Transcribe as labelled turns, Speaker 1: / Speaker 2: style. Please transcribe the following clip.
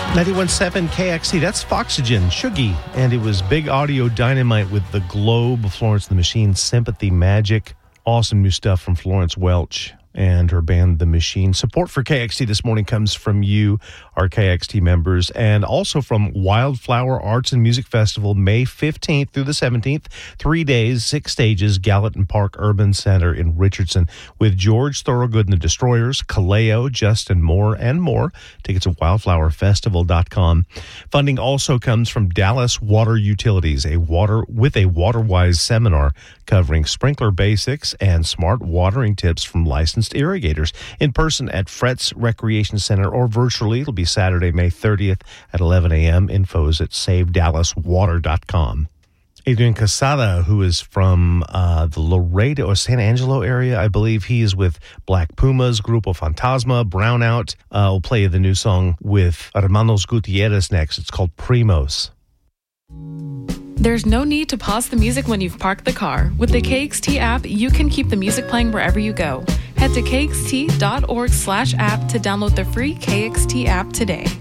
Speaker 1: 91.7 KXT, that's Foxygen, Shuggy, and it was Big Audio Dynamite with The Globe, Florence and the Machine, Sympathy Magic. Awesome new stuff from Florence Welch and her band, The Machine. Support for KXT this morning comes from you, our KXT members, and also from Wildflower Arts and Music Festival, May 15th through the 17th. 3 days, 6 stages, Gallatin Park Urban Center in Richardson, with George Thorogood and the Destroyers, Kaleo, Justin Moore, and more. Tickets at wildflowerfestival.com. Funding also comes from Dallas Water Utilities, a WaterWise seminar covering sprinkler basics and smart watering tips from licensed irrigators, in person at Fretz Recreation Center or virtually. It'll be Saturday, May 30th at 11 a.m. Infos at savedallaswater.com. Adrian Casada, who is from the Laredo or San Angelo area, I believe he is with Black Pumas, Grupo Fantasma, Brownout. We'll play the new song with Hermanos Gutierrez next. It's called Primos.
Speaker 2: There's no need to pause the music when you've parked the car. With the KXT app, you can keep the music playing wherever you go. Head to kxt.org/app to download the free KXT app today.